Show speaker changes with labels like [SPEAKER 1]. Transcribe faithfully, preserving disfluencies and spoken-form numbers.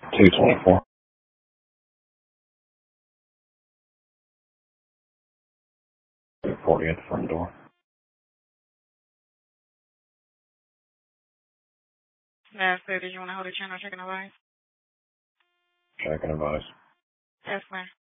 [SPEAKER 1] two twenty-four. forty at the front door.
[SPEAKER 2] Yeah, so did you want to hold a channel checking advice?
[SPEAKER 1] Checking advice.
[SPEAKER 2] Yes, ma'am.